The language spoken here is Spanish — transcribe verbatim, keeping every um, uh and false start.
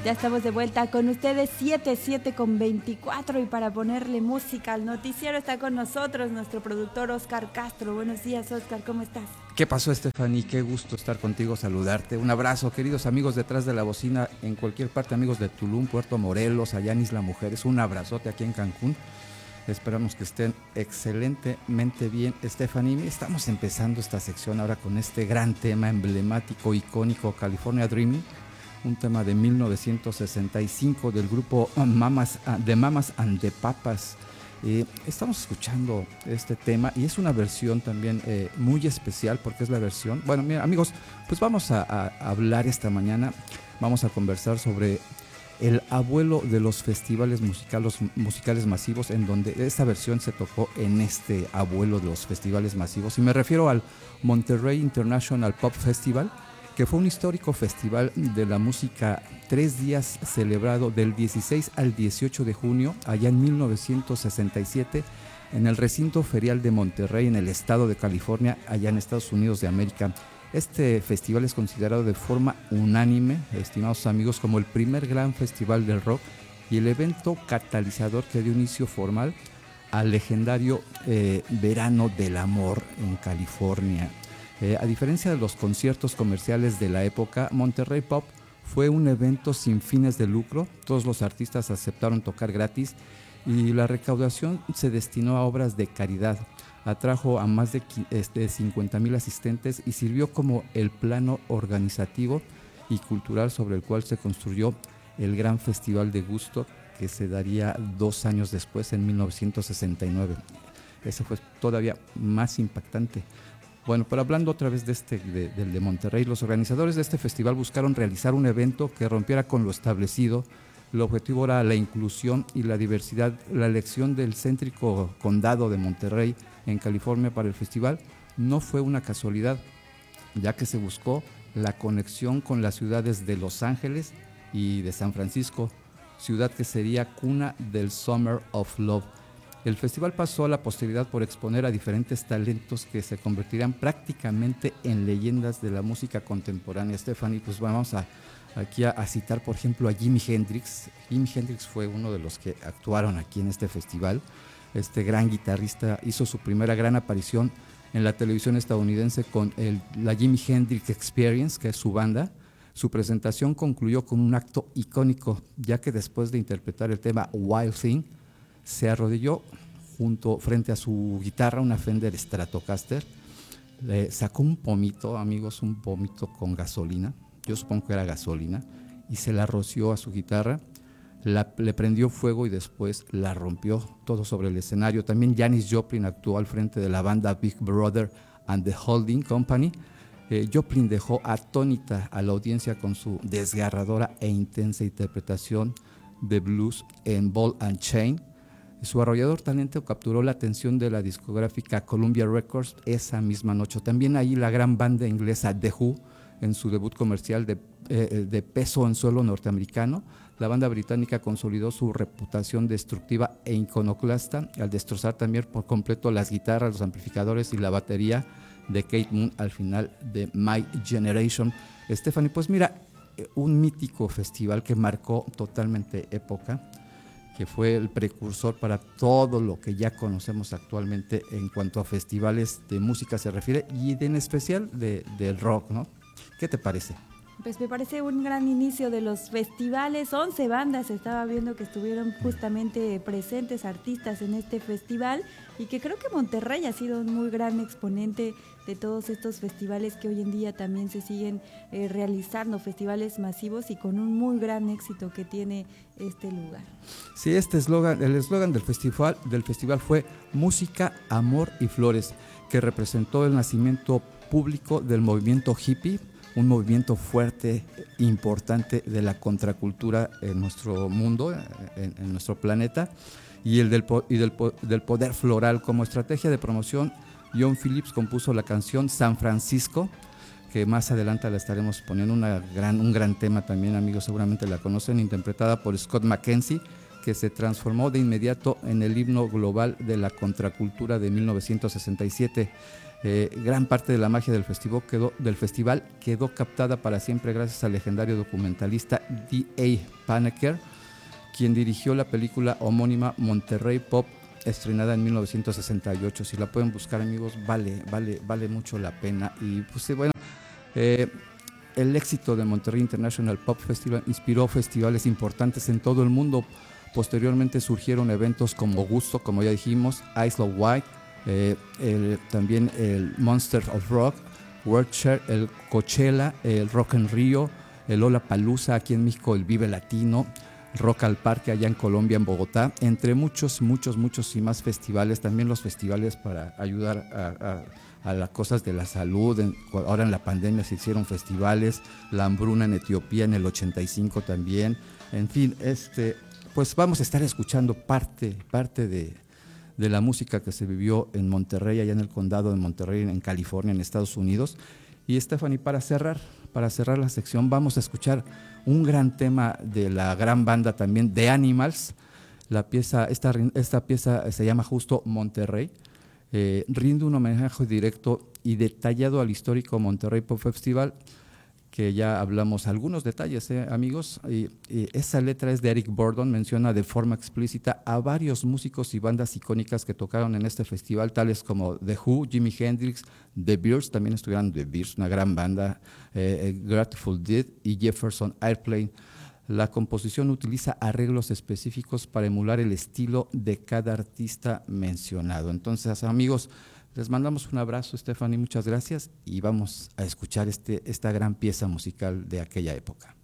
Ya estamos de vuelta con ustedes, siete, siete con veinticuatro, y para ponerle música al noticiero está con nosotros nuestro productor Oscar Castro. Buenos días, Oscar, ¿cómo estás? ¿Qué pasó, Stephanie? Qué gusto estar contigo, saludarte. Un abrazo, queridos amigos detrás de la bocina, en cualquier parte, amigos de Tulum, Puerto Morelos, allá en Isla Mujeres. Un abrazote aquí en Cancún. Esperamos que estén excelentemente bien, Stephanie. Estamos empezando esta sección ahora con este gran tema emblemático, icónico, California Dreaming, un tema de mil novecientos sesenta y cinco del grupo Mamas, de Mamas and the Papas. Eh, estamos escuchando este tema y es una versión también eh, muy especial porque es la versión. Bueno, mira, amigos, pues vamos a, a hablar esta mañana, vamos a conversar sobre el abuelo de los festivales musicales, musicales masivos, en donde esta versión se tocó en este abuelo de los festivales masivos. Y me refiero al Monterrey International Pop Festival, que fue un histórico festival de la música, tres días celebrado del dieciséis al dieciocho de junio, allá en mil novecientos sesenta y siete, en el recinto ferial de Monterrey, en el estado de California, allá en Estados Unidos de América. Este festival es considerado de forma unánime, estimados amigos, como el primer gran festival del rock y el evento catalizador que dio inicio formal al legendario eh, Verano del Amor en California. Eh, a diferencia de los conciertos comerciales de la época, Monterrey Pop fue un evento sin fines de lucro. Todos los artistas aceptaron tocar gratis y la recaudación se destinó a obras de caridad. Atrajo a más de este, cincuenta mil asistentes y sirvió como el plano organizativo y cultural sobre el cual se construyó el gran festival de Woodstock, que se daría dos años después, en mil novecientos sesenta y nueve. Eso fue todavía más impactante. Bueno, pero hablando otra vez de este, de, del de Monterrey, los organizadores de este festival buscaron realizar un evento que rompiera con lo establecido. El objetivo era la inclusión y la diversidad. La elección del céntrico condado de Monterrey en California para el festival no fue una casualidad, ya que se buscó la conexión con las ciudades de Los Ángeles y de San Francisco, ciudad que sería cuna del Summer of Love. El festival pasó a la posteridad por exponer a diferentes talentos que se convertirán prácticamente en leyendas de la música contemporánea. Stephanie, pues vamos a aquí a, a citar, por ejemplo, a Jimi Hendrix. Jimi Hendrix fue uno de los que actuaron aquí en este festival. Este gran guitarrista hizo su primera gran aparición en la televisión estadounidense con el, la Jimi Hendrix Experience, que es su banda. Su presentación concluyó con un acto icónico, ya que después de interpretar el tema Wild Thing, se arrodilló junto frente a su guitarra, una Fender Stratocaster, le sacó un pomito, amigos, un pomito con gasolina, yo supongo que era gasolina, y se la roció a su guitarra, la, le prendió fuego y después la rompió todo sobre el escenario. También Janis Joplin actuó al frente de la banda Big Brother and the Holding Company. Eh, Joplin dejó atónita a la audiencia con su desgarradora e intensa interpretación de blues en Ball and Chain. Su arrollador talento capturó la atención de la discográfica Columbia Records esa misma noche. También ahí la gran banda inglesa The Who, en su debut comercial de, eh, de peso en suelo norteamericano. La banda británica consolidó su reputación destructiva e iconoclasta al destrozar también por completo las guitarras, los amplificadores y la batería de Kate Moon al final de My Generation. Stephanie, pues mira, un mítico festival que marcó totalmente época, que fue el precursor para todo lo que ya conocemos actualmente en cuanto a festivales de música se refiere, y de, en especial de, del rock, ¿no? ¿Qué te parece? Pues me parece un gran inicio de los festivales. once bandas estaba viendo que estuvieron justamente presentes, artistas en este festival, y que creo que Monterrey ha sido un muy gran exponente de todos estos festivales que hoy en día también se siguen eh, realizando, festivales masivos y con un muy gran éxito que tiene este lugar. Sí, este eslogan, el eslogan del festival, del festival fue Música, Amor y Flores, que representó el nacimiento público del movimiento hippie, un movimiento fuerte, importante de la contracultura en nuestro mundo, en, en nuestro planeta, y el del, y del, del poder floral. Como estrategia de promoción, John Phillips compuso la canción San Francisco, que más adelante la estaremos poniendo, una gran, un gran tema también, amigos, seguramente la conocen, interpretada por Scott McKenzie, que se transformó de inmediato en el himno global de la contracultura de mil novecientos sesenta y siete. Eh, gran parte de la magia del festival, quedó, del festival quedó captada para siempre gracias al legendario documentalista D A Paneker, quien dirigió la película homónima Monterrey Pop, estrenada en mil novecientos sesenta y ocho. Si la pueden buscar, amigos, vale, vale, vale mucho la pena. Y pues bueno, eh, el éxito de Monterrey International Pop Festival inspiró festivales importantes en todo el mundo. Posteriormente surgieron eventos como Gusto, como ya dijimos, Isle of Wight, eh, el, también el Monster of Rock, Worldshare, el Coachella, el Rock en Rio, el Lollapalooza, aquí en México el Vive Latino, Rock al Parque allá en Colombia, en Bogotá, entre muchos, muchos, muchos y más festivales. También los festivales para ayudar a, a, a las cosas de la salud. En, ahora en la pandemia se hicieron festivales, la hambruna en Etiopía en el ochenta y cinco también. En fin, este, pues vamos a estar escuchando parte, parte de, de la música que se vivió en Monterrey, allá en el condado de Monterrey, en California, en Estados Unidos. Y Stephanie, para cerrar, para cerrar la sección, vamos a escuchar un gran tema de la gran banda también, The Animals. La pieza, esta, esta pieza se llama justo Monterrey. Eh, rinde un homenaje directo y detallado al histórico Monterrey Pop Festival, que ya hablamos algunos detalles, eh, amigos. Y, y esa letra es de Eric Burdon, menciona de forma explícita a varios músicos y bandas icónicas que tocaron en este festival, tales como The Who, Jimi Hendrix, The Bears, también estuvieron The Bears, una gran banda, eh, Grateful Dead y Jefferson Airplane. La composición utiliza arreglos específicos para emular el estilo de cada artista mencionado. Entonces, amigos, les mandamos un abrazo, Stephanie, muchas gracias, y vamos a escuchar este, esta gran pieza musical de aquella época.